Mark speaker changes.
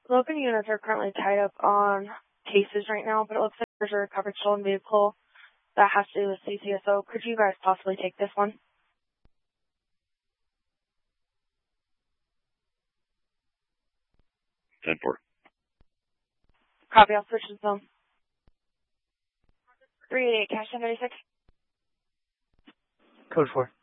Speaker 1: Local units are currently tied up on cases right now, but it looks like there's a recovered stolen vehicle that has to do with CCSO. Could you guys possibly take this one?
Speaker 2: Ten four.
Speaker 1: Copy, I'll switch to zone. 388, cash 1036.
Speaker 3: Code 4.